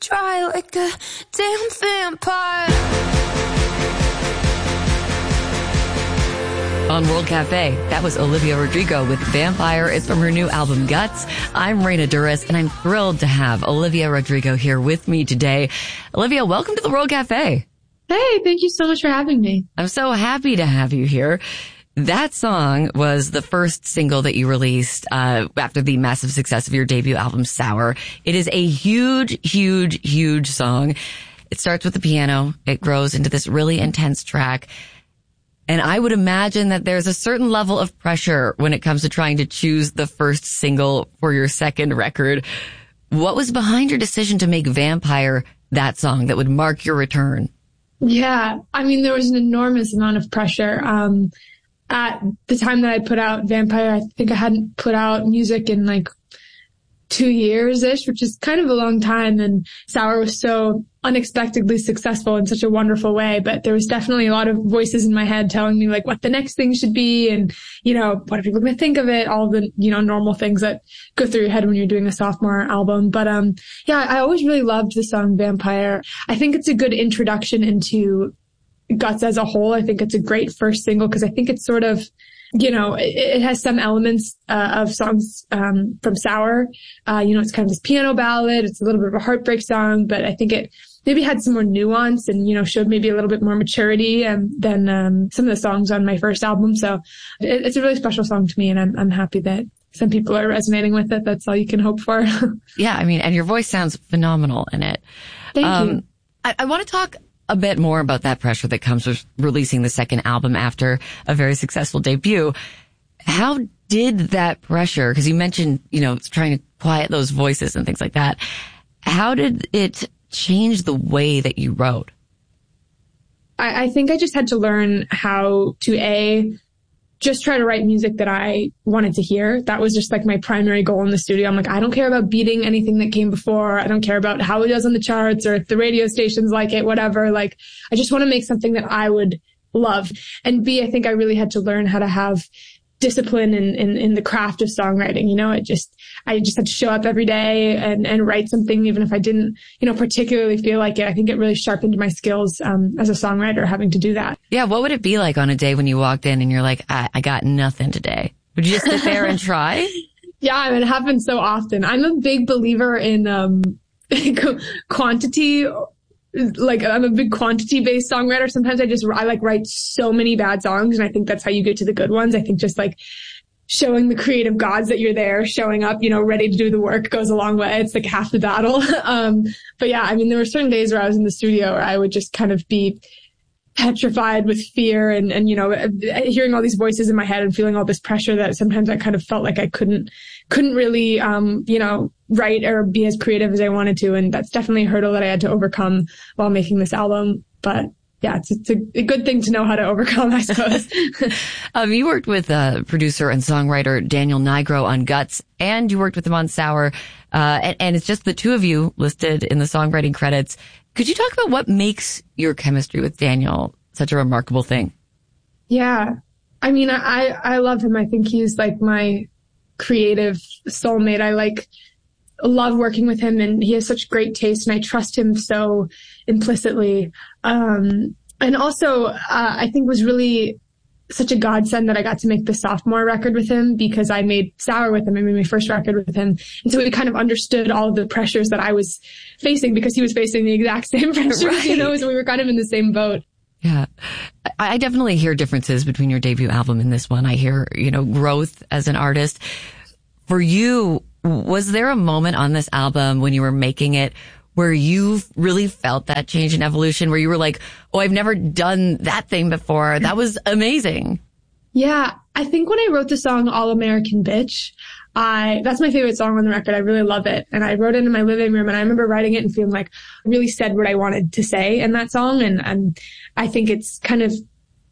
dry like a damn vampire. On World Cafe, that was Olivia Rodrigo with Vampire. It's from her new album, Guts. I'm Reina Duras, and I'm thrilled to have Olivia Rodrigo here with me today. Olivia, welcome to the World Cafe. Hey, thank you so much for having me. I'm so happy to have you here. That song was the first single that you released after the massive success of your debut album, Sour. It is a huge song. It starts with the piano. It grows into this really intense track. And I would imagine that there's a certain level of pressure when it comes to trying to choose the first single for your second record. What was behind your decision to make Vampire that song that would mark your return? Yeah, I mean, there was an enormous amount of pressure. At the time that I put out Vampire, I think I hadn't put out music in like 2 years-ish, which is kind of a long time. And Sour was so unexpectedly successful in such a wonderful way. But there was definitely a lot of voices in my head telling me like what the next thing should be. And, you know, what are people going to think of it? All the, you know, normal things that go through your head when you're doing a sophomore album. But, yeah, I always really loved the song Vampire. I think it's a good introduction into Guts as a whole. I think it's a great first single because I think it's sort of, you know, it has some elements of songs from Sour. You know, it's kind of this piano ballad. It's a little bit of a heartbreak song, but I think it maybe had some more nuance and, you know, showed maybe a little bit more maturity than some of the songs on my first album. So it's a really special song to me, and I'm happy that some people are resonating with it. That's all you can hope for. Yeah, I mean, and your voice sounds phenomenal in it. Thank you. I want to talk a bit more about that pressure that comes with releasing the second album after a very successful debut. How did that pressure, because you mentioned, you know, trying to quiet those voices and things like that, how did it change the way that you wrote? I think I just had to learn how to just try to write music that I wanted to hear. That was just like my primary goal in the studio. I'm like, I don't care about beating anything that came before. I don't care about how it does on the charts or if the radio stations like it, whatever. Like, I just want to make something that I would love. And B, I think I really had to learn how to have discipline in the craft of songwriting. You know, I just had to show up every day and write something, even if I didn't, you know, particularly feel like it. I think it really sharpened my skills, as a songwriter, having to do that. Yeah. What would it be like on a day when you walked in and you're like, I got nothing today? Would you just sit there and try? Yeah. I mean, it happens so often. I'm a big believer in, quantity. Like, I'm a big quantity-based songwriter. Sometimes I like write so many bad songs, and I think that's how you get to the good ones. I think just like showing the creative gods that you're there, showing up, you know, ready to do the work goes a long way. It's like half the battle. But yeah, I mean, there were certain days where I was in the studio where I would just kind of be petrified with fear and, you know, hearing all these voices in my head and feeling all this pressure that sometimes I kind of felt like I couldn't really, you know, write or be as creative as I wanted to. And that's definitely a hurdle that I had to overcome while making this album. But yeah, it's a good thing to know how to overcome, I suppose. You worked with producer and songwriter Daniel Nigro on Guts, and you worked with him on Sour. And it's just the two of you listed in the songwriting credits. Could you talk about what makes your chemistry with Daniel such a remarkable thing? Yeah. I mean, I love him. I think he's like my creative soulmate. I love working with him, and he has such great taste, and I trust him so implicitly. And also, I think was really such a godsend that I got to make the sophomore record with him, because I made Sour with him. I made my first record with him. And so we kind of understood all of the pressures that I was facing, because he was facing the exact same pressures, right. You know, so we were kind of in the same boat. Yeah. I definitely hear differences between your debut album and this one. I hear, you know, growth as an artist. For you, was there a moment on this album when you were making it where you really felt that change in evolution, where you were like, oh, I've never done that thing before. That was amazing. Yeah. I think when I wrote the song All American Bitch, that's my favorite song on the record. I really love it. And I wrote it in my living room, and I remember writing it and feeling like I really said what I wanted to say in that song. And I think it's kind of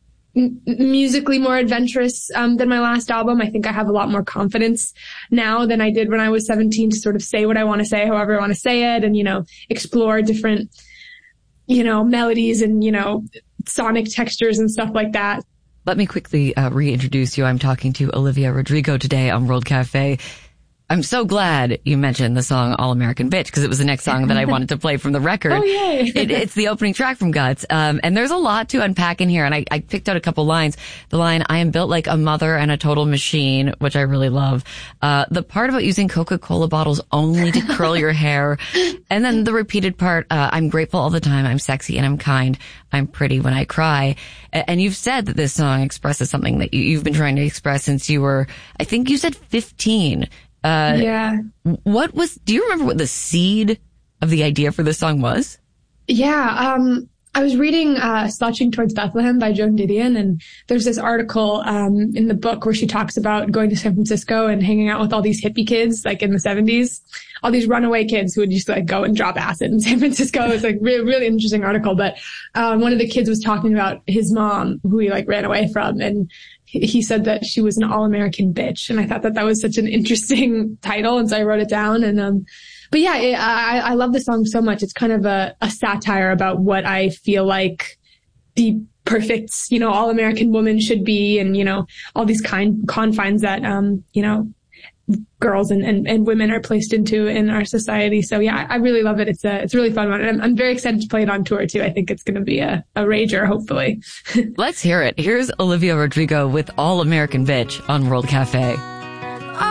musically more adventurous than my last album. I think I have a lot more confidence now than I did when I was 17 to sort of say what I want to say, however I want to say it, and, you know, explore different, you know, melodies and, you know, sonic textures and stuff like that. Let me quickly reintroduce you. I'm talking to Olivia Rodrigo today on World Cafe. I'm so glad you mentioned the song All American Bitch, because it was the next song that I wanted to play from the record. Oh, yay. It's the opening track from Guts. And there's a lot to unpack in here. And I picked out a couple lines. The line, I am built like a mother and a total machine, which I really love. The part about using Coca-Cola bottles only to curl your hair. And then the repeated part, I'm grateful all the time. I'm sexy and I'm kind. I'm pretty when I cry. And you've said that this song expresses something that you've been trying to express since you were, I think you said 15. Yeah. Do you remember what the seed of the idea for this song was? Yeah. I was reading, Slouching Towards Bethlehem by Joan Didion, and there's this article, in the book where she talks about going to San Francisco and hanging out with all these hippie kids, like in the 70s, all these runaway kids who would just like go and drop acid in San Francisco. It was like really, really interesting article. But, one of the kids was talking about his mom, who he like ran away from, and he said that she was an all-American bitch. And I thought that that was such an interesting title. And so I wrote it down. And, but yeah, I love the song so much. It's kind of a satire about what I feel like the perfect, all-American woman should be. And, all these confines that, girls and women are placed into in our society. So yeah, I really love it. It's a really fun one. And I'm very excited to play it on tour too. I think it's going to be a rager, hopefully. Let's hear it. Here's Olivia Rodrigo with All American Bitch on World Cafe.